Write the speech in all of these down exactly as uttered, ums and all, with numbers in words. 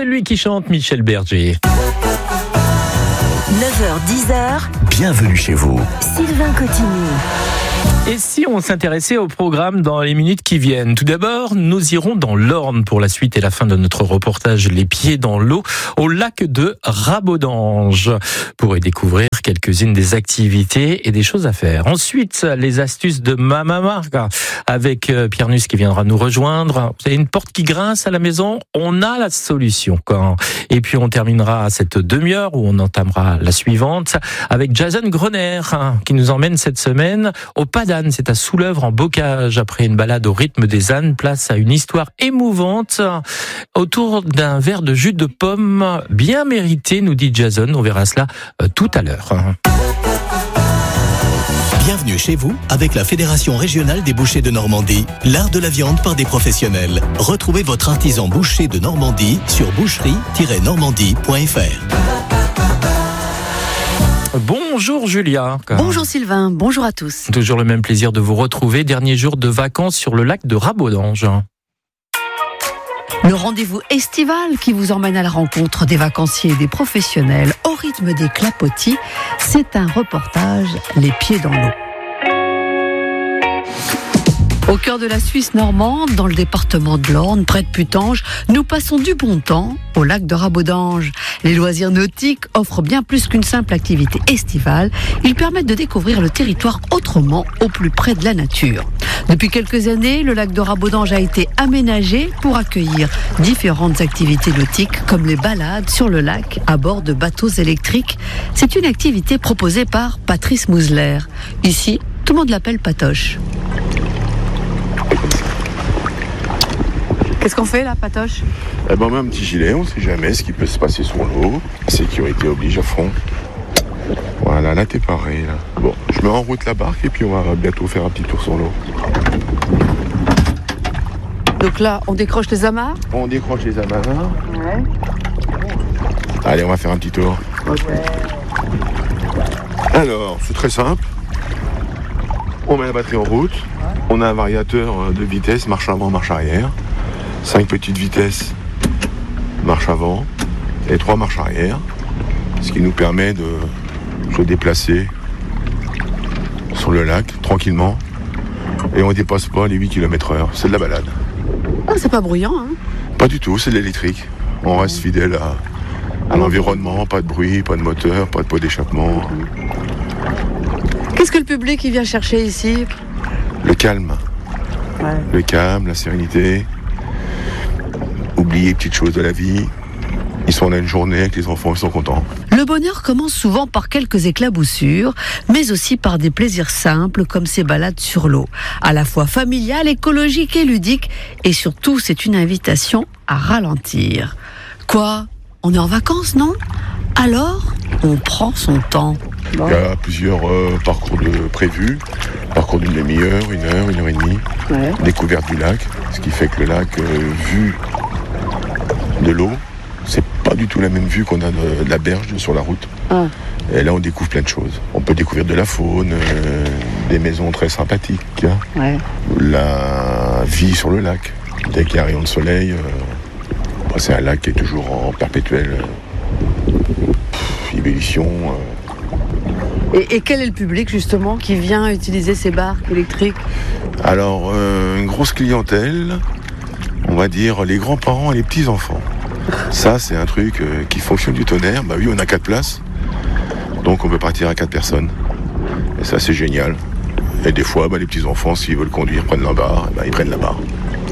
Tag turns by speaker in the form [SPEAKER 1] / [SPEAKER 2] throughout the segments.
[SPEAKER 1] celui qui chante Michel Berger.
[SPEAKER 2] neuf heures dix.
[SPEAKER 3] Bienvenue chez vous.
[SPEAKER 2] Sylvain Cotigny.
[SPEAKER 1] Et si on s'intéressait au programme dans les minutes qui viennent? Tout d'abord, nous irons dans l'Orne pour la suite et la fin de notre reportage Les Pieds dans l'eau au lac de Rabodange pour y découvrir quelques-unes des activités et des choses à faire. Ensuite, les astuces de Mama Marga avec Pierre Nuss qui viendra nous rejoindre. Vous avez une porte qui grince à la maison? On a la solution. Quand. Et puis on terminera cette demi-heure où on entamera la suivante avec Jason Grener qui nous emmène cette semaine au Pas d'âne. C'est à Soulœuvre en Bocage. Après une balade au rythme des ânes, place à une histoire émouvante autour d'un verre de jus de pomme bien mérité, nous dit Jason. On verra cela tout à l'heure.
[SPEAKER 3] Bienvenue chez vous avec la Fédération régionale des bouchers de Normandie, l'art de la viande par des professionnels. Retrouvez votre artisan boucher de Normandie sur boucherie tiret normandie point f r.
[SPEAKER 1] Bonjour Julia.
[SPEAKER 4] Bonjour Sylvain, bonjour à tous.
[SPEAKER 1] Toujours le même plaisir de vous retrouver. Dernier jour de vacances sur le lac de Rabodange.
[SPEAKER 4] Le rendez-vous estival qui vous emmène à la rencontre des vacanciers et des professionnels au rythme des clapotis, c'est un reportage Les Pieds dans l'eau. Au cœur de la Suisse normande, dans le département de l'Orne, près de Putange, nous passons du bon temps au lac de Rabodange. Les loisirs nautiques offrent bien plus qu'une simple activité estivale. Ils permettent de découvrir le territoire autrement, au plus près de la nature. Depuis quelques années, le lac de Rabodange a été aménagé pour accueillir différentes activités nautiques comme les balades sur le lac à bord de bateaux électriques. C'est une activité proposée par Patrice Mousler. Ici, tout le monde l'appelle Patoche. Qu'est-ce qu'on fait là, Patoche?
[SPEAKER 5] Eh ben, on met un petit gilet, on ne sait jamais ce qui peut se passer sur l'eau. Sécurité oblige à fond. Voilà, là t'es paré. Là. Bon, je mets en route la barque et puis on va bientôt faire un petit tour sur l'eau.
[SPEAKER 4] Donc là, on décroche les amarres?
[SPEAKER 5] On décroche les amarres.
[SPEAKER 4] Ouais.
[SPEAKER 5] Allez, on va faire un petit tour.
[SPEAKER 4] Ouais.
[SPEAKER 5] Alors, c'est très simple. On met la batterie en route. On a un variateur de vitesse, marche avant, marche arrière. Cinq petites vitesses, marche avant et trois marches arrière. Ce qui nous permet de se déplacer sur le lac tranquillement. Et on ne dépasse pas les huit kilomètres heure. C'est de la balade.
[SPEAKER 4] Ah, c'est pas bruyant, hein?
[SPEAKER 5] Pas du tout, c'est de l'électrique. On reste fidèle à, à l'environnement, pas de bruit, pas de moteur, pas de pot d'échappement.
[SPEAKER 4] Qu'est-ce que le public il vient chercher ici?
[SPEAKER 5] Le calme.
[SPEAKER 4] Ouais.
[SPEAKER 5] Le calme, la sérénité. Oublier les petites choses de la vie. Ils sont là une journée avec les enfants, ils sont contents.
[SPEAKER 4] Le bonheur commence souvent par quelques éclaboussures, mais aussi par des plaisirs simples comme ces balades sur l'eau. À la fois familiales, écologiques et ludiques. Et surtout, c'est une invitation à ralentir. Quoi? On est en vacances, non? Alors, on prend son temps.
[SPEAKER 5] Il y a plusieurs euh, parcours de prévus. Parcours d'une demi-heure, une heure, une heure et demie.
[SPEAKER 4] Ouais.
[SPEAKER 5] Découverte du lac, ce qui fait que le lac, euh, vu de l'eau, c'est pas du tout la même vue qu'on a de, de la berge sur la route.
[SPEAKER 4] Ah.
[SPEAKER 5] Et là, on découvre plein de choses. On peut découvrir de la faune, euh, des maisons très sympathiques, hein.
[SPEAKER 4] Ouais.
[SPEAKER 5] La vie sur le lac. Dès qu'il y a un rayon de soleil, euh, bah, c'est un lac qui est toujours en perpétuelle euh, ébullition. Euh.
[SPEAKER 4] Et, et quel est le public justement qui vient utiliser ces barques électriques?
[SPEAKER 5] Alors, euh, une grosse clientèle, on va dire les grands-parents et les petits-enfants. Ça, c'est un truc euh, qui fonctionne du tonnerre. Bah oui, on a quatre places, donc on peut partir à quatre personnes. Et ça, c'est génial. Et des fois, bah, les petits-enfants, s'ils veulent conduire, prennent la barre, bah, ils prennent la barre.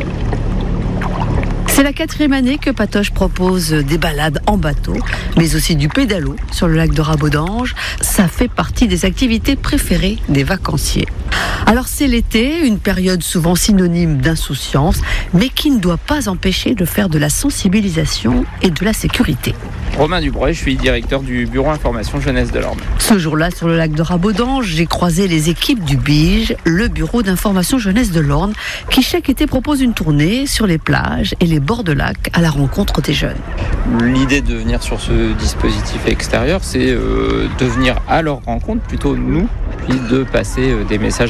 [SPEAKER 4] C'est la quatrième année que Patoche propose des balades en bateau, mais aussi du pédalo sur le lac de Rabodange. Ça fait partie des activités préférées des vacanciers. Alors c'est l'été, une période souvent synonyme d'insouciance, mais qui ne doit pas empêcher de faire de la sensibilisation et de la sécurité.
[SPEAKER 6] Romain Dubreuil, je suis directeur du bureau information jeunesse de l'Orne.
[SPEAKER 4] Ce jour-là, sur le lac de Rabodange, j'ai croisé les équipes du B I J, le bureau d'information jeunesse de l'Orne, qui chaque été propose une tournée sur les plages et les bords de lac à la rencontre des jeunes.
[SPEAKER 6] L'idée de venir sur ce dispositif extérieur, c'est euh, de venir à leur rencontre, plutôt nous, puis de passer euh, des messages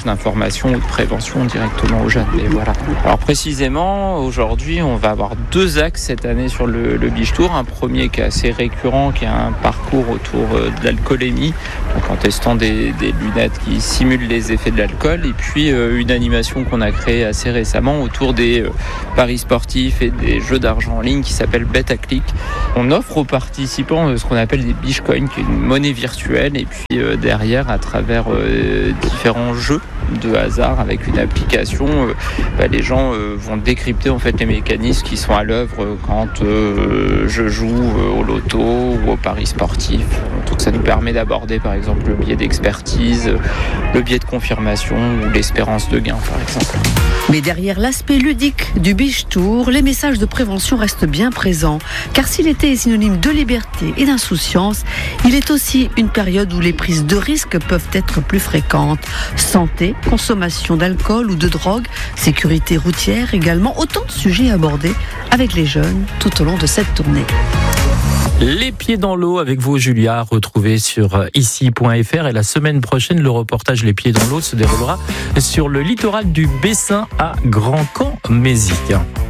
[SPEAKER 6] messages d'information ou de prévention directement aux jeunes. Et voilà. Alors précisément, aujourd'hui, on va avoir deux axes cette année sur le, le Biche Tour. Un premier qui est assez récurrent, qui est un parcours autour de l'alcoolémie, donc en testant des, des lunettes qui simulent les effets de l'alcool, et puis euh, une animation qu'on a créée assez récemment autour des euh, paris sportifs et des jeux d'argent en ligne qui s'appelle Bet à Clic. On offre aux participants euh, ce qu'on appelle des Biche Coins, qui est une monnaie virtuelle, et puis euh, derrière, à travers euh, différents jeux de hasard avec une application, euh, bah, les gens euh, vont décrypter en fait les mécanismes qui sont à l'œuvre quand euh, je joue euh, au loto ou au paris sportif. Donc ça nous permet d'aborder par exemple le biais d'expertise, le biais de confirmation ou l'espérance de gain par exemple.
[SPEAKER 4] Mais derrière l'aspect ludique du Biche Tour, les messages de prévention restent bien présents. Car si l'été est synonyme de liberté et d'insouciance, il est aussi une période où les prises de risques peuvent être plus fréquentes. Santé, consommation d'alcool ou de drogue, sécurité routière également, autant de sujets abordés avec les jeunes tout au long de cette tournée.
[SPEAKER 1] Les pieds dans l'eau avec vous, Julia, retrouvez sur ici point f r, et la semaine prochaine, le reportage Les pieds dans l'eau se déroulera sur le littoral du Bessin à Grand-Camp-Mézic.